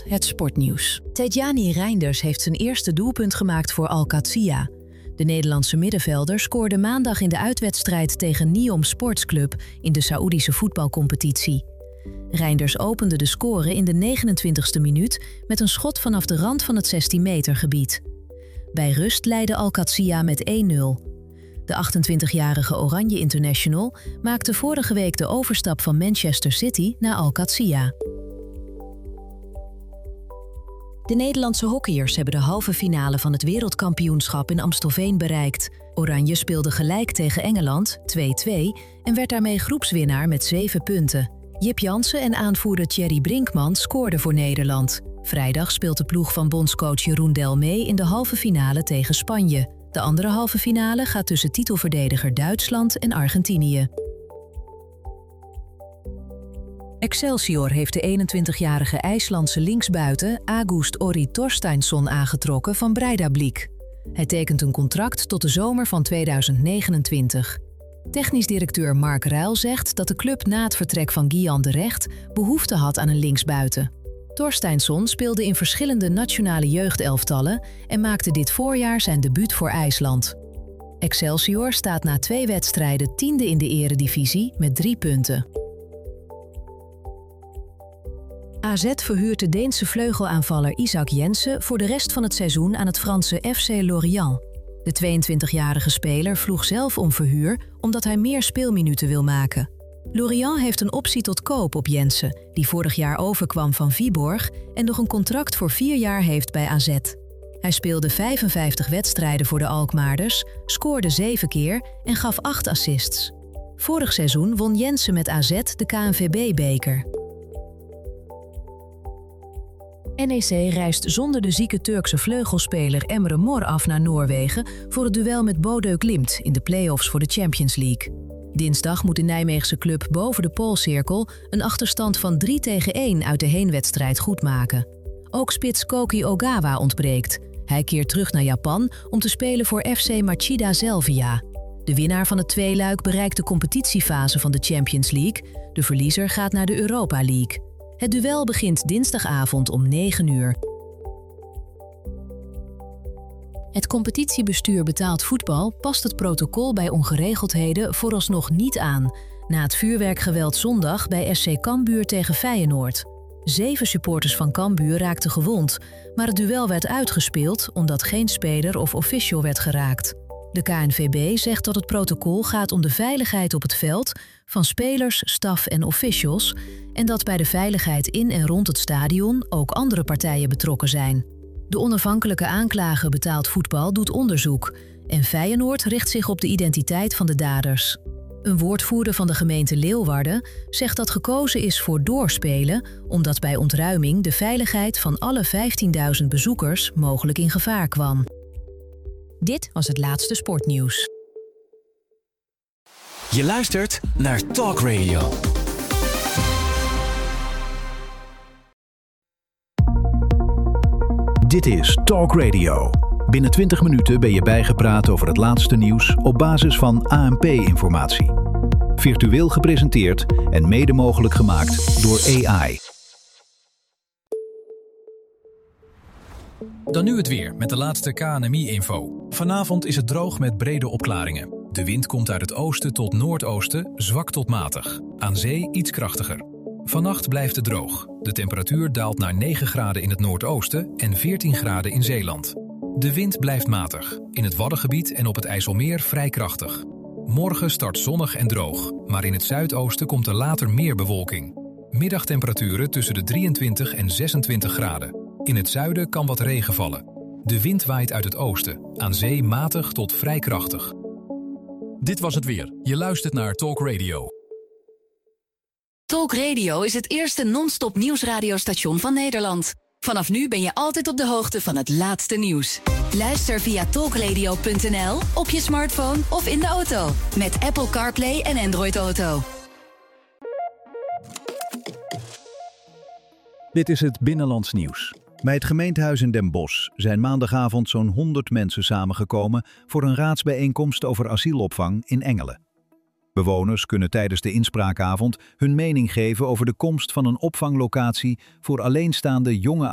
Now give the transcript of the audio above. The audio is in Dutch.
het sportnieuws. Tidjani Reinders heeft zijn eerste doelpunt gemaakt voor Al-Qadsiya. De Nederlandse middenvelder scoorde maandag in de uitwedstrijd tegen Neom Sportsclub in de Saoedische voetbalcompetitie. Reinders opende de score in de 29e minuut met een schot vanaf de rand van het 16-meter gebied. Bij rust leidde Al-Qadsiya met 1-0. De 28-jarige Oranje International maakte vorige week de overstap van Manchester City naar Al-Qadsiya. De Nederlandse hockeyers hebben de halve finale van het wereldkampioenschap in Amstelveen bereikt. Oranje speelde gelijk tegen Engeland, 2-2, en werd daarmee groepswinnaar met 7 punten. Jip Jansen en aanvoerder Thierry Brinkman scoorden voor Nederland. Vrijdag speelt de ploeg van bondscoach Jeroen Del mee in de halve finale tegen Spanje. De andere halve finale gaat tussen titelverdediger Duitsland en Argentinië. Excelsior heeft de 21-jarige IJslandse linksbuiten August Orri Thorsteinsson aangetrokken van Breiðablik. Hij tekent een contract tot de zomer van 2029. Technisch directeur Mark Ruil zegt dat de club na het vertrek van Guyan de Recht behoefte had aan een linksbuiten. Thorsteinsson speelde in verschillende nationale jeugdelftallen en maakte dit voorjaar zijn debuut voor IJsland. Excelsior staat na 2 wedstrijden 10e in de eredivisie met 3 punten. AZ verhuurt de Deense vleugelaanvaller Isak Jensen voor de rest van het seizoen aan het Franse FC Lorient. De 22-jarige speler vroeg zelf om verhuur omdat hij meer speelminuten wil maken. Lorient heeft een optie tot koop op Jensen, die vorig jaar overkwam van Viborg en nog een contract voor 4 jaar heeft bij AZ. Hij speelde 55 wedstrijden voor de Alkmaarders, scoorde 7 keer en gaf 8 assists. Vorig seizoen won Jensen met AZ de KNVB-beker. NEC reist zonder de zieke Turkse vleugelspeler Emre Mor af naar Noorwegen voor het duel met Bodø Glimt in de play-offs voor de Champions League. Dinsdag moet de Nijmeegse club boven de Poolcirkel een achterstand van 3-1 uit de heenwedstrijd goedmaken. Ook spits Koki Ogawa ontbreekt. Hij keert terug naar Japan om te spelen voor FC Machida Zelvia. De winnaar van het tweeluik bereikt de competitiefase van de Champions League. De verliezer gaat naar de Europa League. Het duel begint dinsdagavond om 9 uur. Het competitiebestuur betaald voetbal past het protocol bij ongeregeldheden vooralsnog niet aan. Na het vuurwerkgeweld zondag bij SC Cambuur tegen Feyenoord. 7 supporters van Cambuur raakten gewond, maar het duel werd uitgespeeld omdat geen speler of official werd geraakt. De KNVB zegt dat het protocol gaat om de veiligheid op het veld van spelers, staf en officials en dat bij de veiligheid in en rond het stadion ook andere partijen betrokken zijn. De onafhankelijke aanklager betaald voetbal doet onderzoek en Feyenoord richt zich op de identiteit van de daders. Een woordvoerder van de gemeente Leeuwarden zegt dat gekozen is voor doorspelen omdat bij ontruiming de veiligheid van alle 15.000 bezoekers mogelijk in gevaar kwam. Dit was het laatste sportnieuws. Je luistert naar Talk Radio. Dit is Talk Radio. Binnen 20 minuten ben je bijgepraat over het laatste nieuws op basis van ANP-informatie. Virtueel gepresenteerd en mede mogelijk gemaakt door AI. Dan nu het weer met de laatste KNMI-info. Vanavond is het droog met brede opklaringen. De wind komt uit het oosten tot noordoosten, zwak tot matig. Aan zee iets krachtiger. Vannacht blijft het droog. De temperatuur daalt naar 9 graden in het noordoosten en 14 graden in Zeeland. De wind blijft matig. In het Waddengebied en op het IJsselmeer vrij krachtig. Morgen start zonnig en droog, maar in het zuidoosten komt er later meer bewolking. Middagtemperaturen tussen de 23 en 26 graden. In het zuiden kan wat regen vallen. De wind waait uit het oosten, aan zee matig tot vrij krachtig. Dit was het weer. Je luistert naar Talk Radio. Talk Radio is het eerste non-stop nieuwsradiostation van Nederland. Vanaf nu ben je altijd op de hoogte van het laatste nieuws. Luister via talkradio.nl, op je smartphone of in de auto. Met Apple CarPlay en Android Auto. Dit is het Binnenlands Nieuws. Bij het gemeentehuis in Den Bosch zijn maandagavond zo'n 100 mensen samengekomen voor een raadsbijeenkomst over asielopvang in Engelen. Bewoners kunnen tijdens de inspraakavond hun mening geven over de komst van een opvanglocatie voor alleenstaande jonge